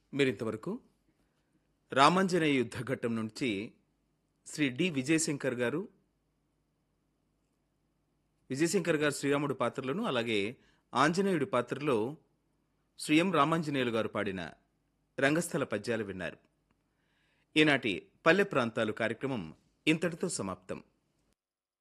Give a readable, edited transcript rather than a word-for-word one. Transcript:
మీరింతవరకు రామాంజనేయ యుద్ధ ఘట్టం నుంచి శ్రీ డి విజయశంకర్ గారు శ్రీరాముడు పాత్రలను, అలాగే ఆంజనేయుడి పాత్రలో శ్రీ ఎం రామాంజనేయులు గారు పాడిన రంగస్థల పద్యాలు విన్నారు. ఈనాటి పల్లె ప్రాంతాలు కార్యక్రమం ఇంతటితో సమాప్తం.